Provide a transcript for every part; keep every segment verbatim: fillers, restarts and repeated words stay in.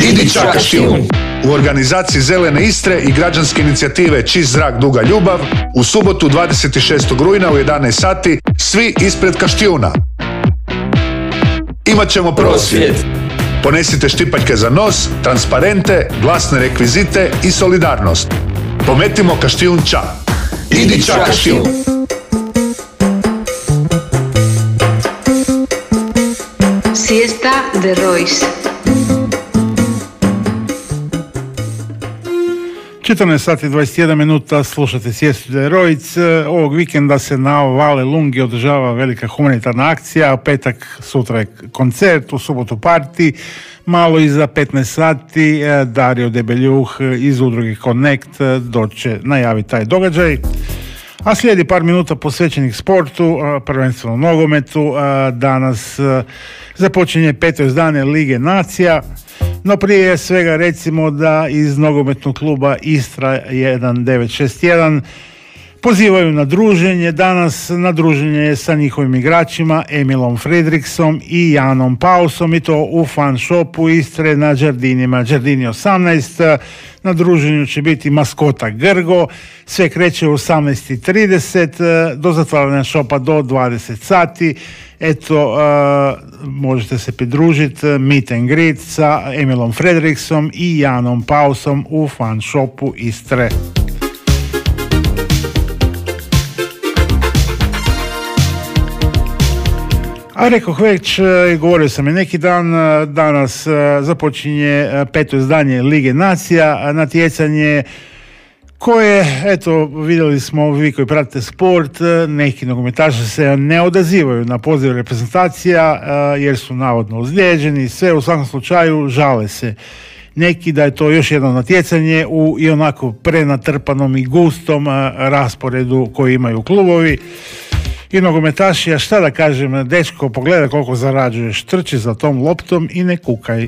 Idi ča Kaštijun. U organizaciji Zelene Istre i građanske inicijative Čist zrak, duga ljubav u subotu dvadeset šestog rujna u jedanaest sati svi ispred Kaštijuna. Imat ćemo prosvjed. Ponesite štipaljke za nos, transparente, glasne rekvizite i solidarnost. Pometimo Kaštijun ča. Idi ča Kaštijun. Siesta de Rois. četrnaest sati i dvadeset jedna minuta, slušate Sjestu de Roic. Ovog vikenda se na Vale Lungi održava velika humanitarna akcija. U petak, sutra je koncert, u subotu parti. Malo iza petnaest sati Dario Debeljuh iz udruge Connect doće najaviti taj događaj. A slijedi par minuta posvećenih sportu, prvenstveno nogometu. Danas započinje peto izdanje Lige nacija. No prije svega recimo da iz nogometnog kluba Istra jedan devet šest jedan pozivaju na druženje. Danas na druženje sa njihovim igračima Emilom Fredriksom i Janom Pausom, i to u fan shopu Istre na Đardinima, Đardini osamnaest. Na druženju će biti maskota Grgo. Sve kreće u osamnaest i trideset do zatvaranja šopa do dvadeset sati. Eto, uh, možete se pridružiti meet and greet sa Emilom Fredriksom i Janom Pausom u fan shopu Istre. A rekoh već, govorio sam i neki dan, danas započinje peto izdanje Lige nacija, natjecanje koje, eto, vidjeli smo vi koji pratite sport, neki nogometaši se ne odazivaju na poziv reprezentacija jer su navodno ozlijeđeni, sve u svakom slučaju žale se neki da je to još jedno natjecanje u i onako prenatrpanom i gustom rasporedu koji imaju klubovi. I nogometaši, a šta da kažem, dečko, pogledaj koliko zarađuješ, trči za tom loptom i ne kukaj.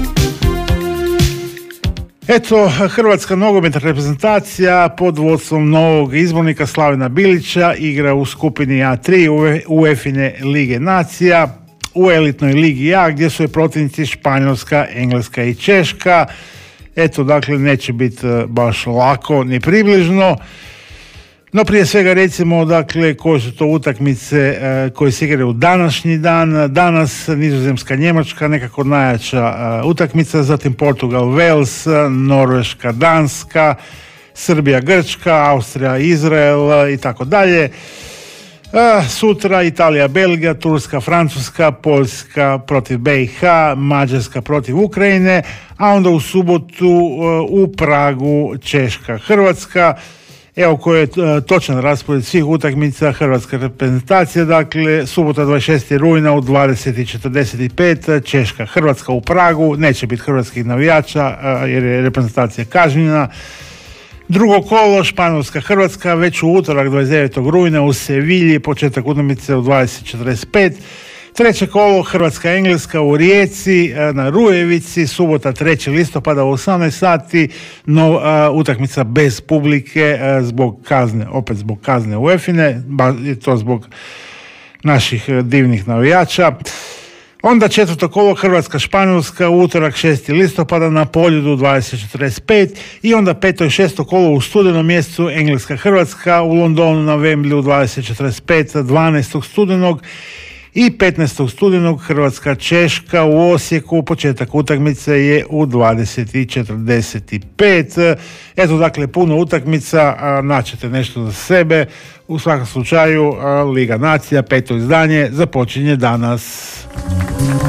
Eto, hrvatska nogometna reprezentacija pod vodstvom novog izbornika Slavena Bilića igra u skupini A tri UEFA-ine Lige nacija u elitnoj Ligi A, gdje su je protivnici Španjolska, Engleska i Češka. Eto, dakle, neće biti baš lako ni približno. No prije svega recimo, dakle, koje su to utakmice e, koje se igraju u današnji dan. Danas Nizozemska, Njemačka, nekako najjača e, utakmica, zatim Portugal, Wales, Norveška, Danska, Srbija, Grčka, Austrija, Izrael i tako dalje. Sutra Italija, Belgija, Turska, Francuska, Poljska protiv B i H, Mađarska protiv Ukrajine, a onda u subotu e, u Pragu Češka, Hrvatska. Evo koji je točan raspored svih utakmica hrvatske reprezentacije. Dakle, subota dvadeset šestog rujna u dvadeset i četrdeset pet Češka, Hrvatska u Pragu. Neće biti hrvatskih navijača jer je reprezentacija kažnjena. Drugo kolo Španjolska, Hrvatska već u utorak dvadeset devetog rujna u Sevilji, početak utakmice u dvadeset četrdeset pet. Treće kolo Hrvatska, Engleska u Rijeci na Rujevici, subota trećeg listopada u osamnaest sati, no uh, utakmica bez publike uh, zbog kazne, opet zbog kazne UEFA-ine, i to zbog naših uh, divnih navijača. Onda četvrto kolo Hrvatska, Španjolska u utorak šestog listopada na Poljudu dvadeset četrdeset pet, i onda peto i šesto kolo u studenom mjesecu Engleska, Hrvatska u Londonu na Wembleyu dvadeset četrdeset pet dvanaestog studenog. I petnaestog studenog Hrvatska, Češka u Osijeku, početak utakmice je u dvadeset i četrdeset pet. Eto, dakle, puno utakmica, naćete nešto za sebe. U svakom slučaju, Liga nacija, peto izdanje, započinje danas.